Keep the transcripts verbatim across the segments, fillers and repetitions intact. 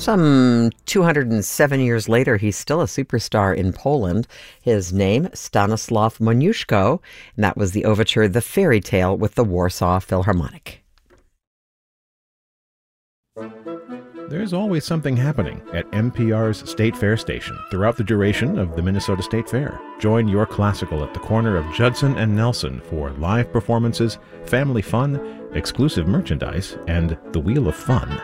Some two hundred seven years later, he's still a superstar in Poland. His name, Stanislaw Moniuszko, and that was the overture The Fairy Tale with the Warsaw Philharmonic. There's always something happening at N P R's State Fair station throughout the duration of the Minnesota State Fair. Join Your Classical at the corner of Judson and Nelson for live performances, family fun, exclusive merchandise, and the Wheel of Fun.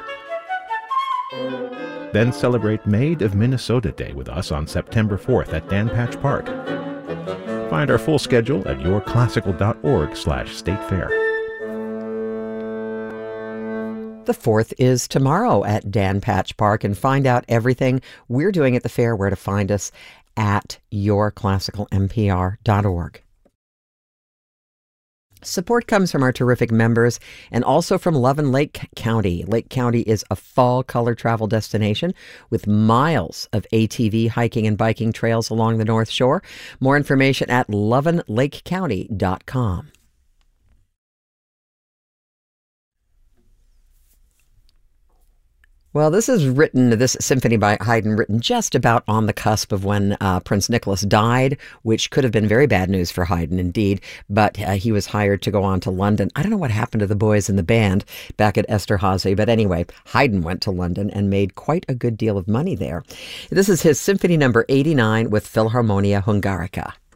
Then celebrate Made of Minnesota Day with us on September fourth at Dan Patch Park. Find our full schedule at yourclassical.org slash state fair. The fourth is tomorrow at Dan Patch Park, and find out everything we're doing at the fair, where to find us at your classical n p r dot org. Support comes from our terrific members and also from Love and Lake County. Lake County is a fall color travel destination with miles of A T V hiking and biking trails along the North Shore. More information at lovin lake county dot com. Well, this is written, this symphony by Haydn, written just about on the cusp of when uh, Prince Nicholas died, which could have been very bad news for Haydn indeed, but uh, he was hired to go on to London. I don't know what happened to the boys in the band back at Esterhazy, but anyway, Haydn went to London and made quite a good deal of money there. This is his Symphony number eighty-nine with Philharmonia Hungarica.